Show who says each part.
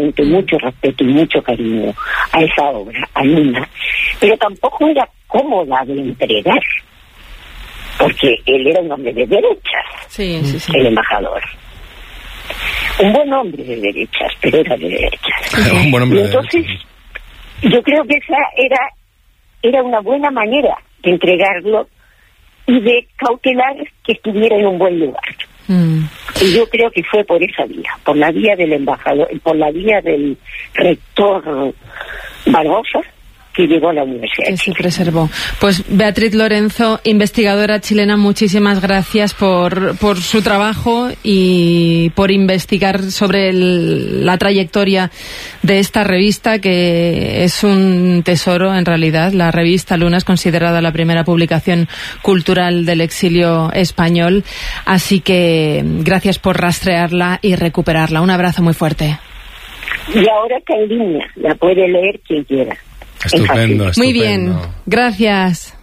Speaker 1: obviamente mucho respeto y mucho cariño a esa obra, a Luna, pero tampoco era cómoda de entregar, porque él era un hombre de derechas, el embajador. Un buen hombre de derechas, pero era de derechas.
Speaker 2: Un buen hombre
Speaker 1: y entonces, yo creo que esa era una buena manera de entregarlo y de cautelar que estuviera en un buen lugar. Y yo creo que fue por esa vía, por la vía del embajador, por la vía del rector Barbosa, que llegó a la Universidad de Chile.
Speaker 3: Se preservó. Pues Beatriz Lorenzo, investigadora chilena, muchísimas gracias por su trabajo y por investigar sobre la trayectoria de esta revista, que es un tesoro en realidad. La revista Luna es considerada la primera publicación cultural del exilio español, así que gracias por rastrearla y recuperarla. Un abrazo muy fuerte.
Speaker 1: Y ahora está en línea, la puede leer quien quiera.
Speaker 2: Estupendo.
Speaker 3: Muy bien, gracias.